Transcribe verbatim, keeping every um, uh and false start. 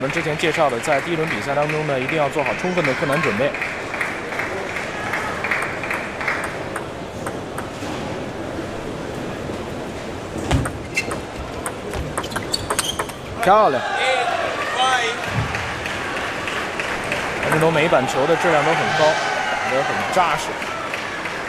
我们之前介绍的，在第一轮比赛当中呢，一定要做好充分的困难准备。漂亮！陈志龙每一板球的质量都很高，打得很扎实。